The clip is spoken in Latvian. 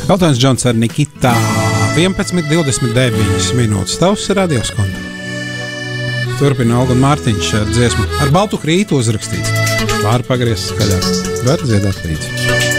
Eltons Džons ar Nikitā 11:29 minūtes. Tavs radioskonto. Turpina Olga un Mārtiņš ar dziesmu. Ar baltu krītu uzrakstīts. Vāri pagriezt skaļāk. Var dziedāt līdzi.